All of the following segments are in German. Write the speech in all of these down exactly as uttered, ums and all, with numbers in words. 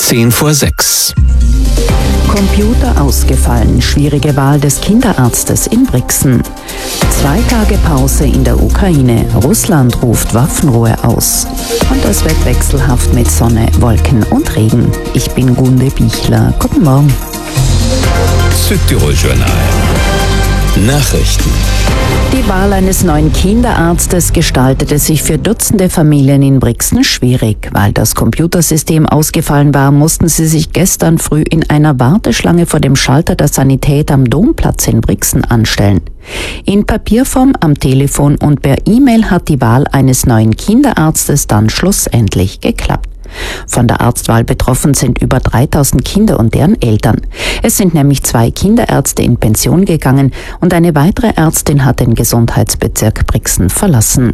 Zehn vor sechs. Computer ausgefallen, schwierige Wahl des Kinderarztes in Brixen. Zwei Tage Pause in der Ukraine, Russland ruft Waffenruhe aus. Und es wird wechselhaft mit Sonne, Wolken und Regen. Ich bin Gunde Bichler. Guten Morgen. Südtirol-Journal. Nachrichten. Die Wahl eines neuen Kinderarztes gestaltete sich für Dutzende Familien in Brixen schwierig. Weil das Computersystem ausgefallen war, mussten sie sich gestern früh in einer Warteschlange vor dem Schalter der Sanität am Domplatz in Brixen anstellen. In Papierform, am Telefon und per E-Mail hat die Wahl eines neuen Kinderarztes dann schlussendlich geklappt. Von der Arztwahl betroffen sind über dreitausend Kinder und deren Eltern. Es sind nämlich zwei Kinderärzte in Pension gegangen und eine weitere Ärztin hat den Gesundheitsbezirk Brixen verlassen.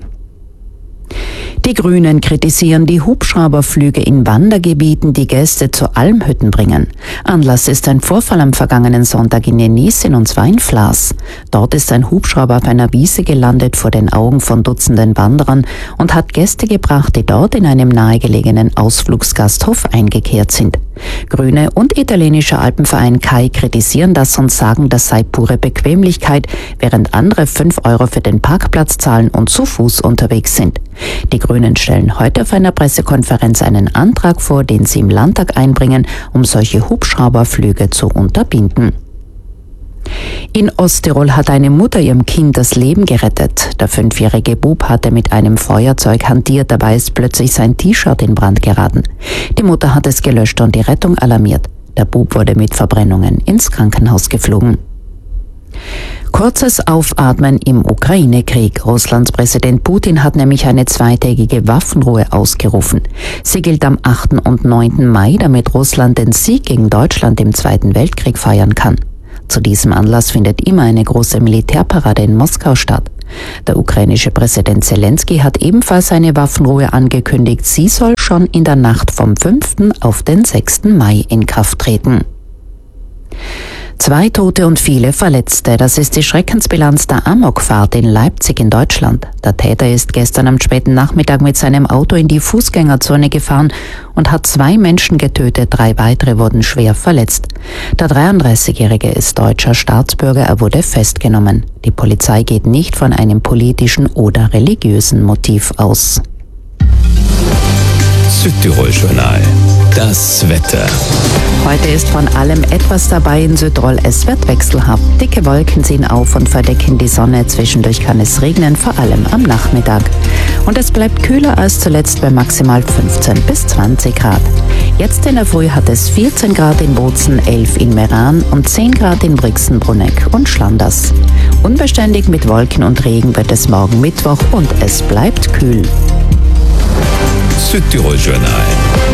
Die Grünen kritisieren die Hubschrauberflüge in Wandergebieten, die Gäste zu Almhütten bringen. Anlass ist ein Vorfall am vergangenen Sonntag in Jenissin, und zwar in Flas. Dort ist ein Hubschrauber auf einer Wiese gelandet vor den Augen von Dutzenden Wanderern und hat Gäste gebracht, die dort in einem nahegelegenen Ausflugsgasthof eingekehrt sind. Grüne und italienischer Alpenverein K A I kritisieren das und sagen, das sei pure Bequemlichkeit, während andere fünf Euro für den Parkplatz zahlen und zu Fuß unterwegs sind. Die Grünen stellen heute auf einer Pressekonferenz einen Antrag vor, den sie im Landtag einbringen, um solche Hubschrauberflüge zu unterbinden. In Osttirol hat eine Mutter ihrem Kind das Leben gerettet. Der fünfjährige Bub hatte mit einem Feuerzeug hantiert, dabei ist plötzlich sein T-Shirt in Brand geraten. Die Mutter hat es gelöscht und die Rettung alarmiert. Der Bub wurde mit Verbrennungen ins Krankenhaus geflogen. Kurzes Aufatmen im Ukraine-Krieg. Russlands Präsident Putin hat nämlich eine zweitägige Waffenruhe ausgerufen. Sie gilt am achten und neunten Mai, damit Russland den Sieg gegen Deutschland im Zweiten Weltkrieg feiern kann. Zu diesem Anlass findet immer eine große Militärparade in Moskau statt. Der ukrainische Präsident Zelensky hat ebenfalls eine Waffenruhe angekündigt. Sie soll schon in der Nacht vom fünften auf den sechsten Mai in Kraft treten. Zwei Tote und viele Verletzte. Das ist die Schreckensbilanz der Amokfahrt in Leipzig in Deutschland. Der Täter ist gestern am späten Nachmittag mit seinem Auto in die Fußgängerzone gefahren und hat zwei Menschen getötet, drei weitere wurden schwer verletzt. Der dreiunddreißigjährige ist deutscher Staatsbürger, er wurde festgenommen. Die Polizei geht nicht von einem politischen oder religiösen Motiv aus. Südtirol-Journal. Das Wetter. Heute ist von allem etwas dabei in Südtirol. Es wird wechselhaft. Dicke Wolken ziehen auf und verdecken die Sonne. Zwischendurch kann es regnen, vor allem am Nachmittag. Und es bleibt kühler als zuletzt bei maximal fünfzehn bis zwanzig Grad. Jetzt in der Früh hat es vierzehn Grad in Bozen, elf in Meran und zehn Grad in Brixen, Bruneck und Schlanders. Unbeständig mit Wolken und Regen wird es morgen Mittwoch und es bleibt kühl. Südtirol-Journal.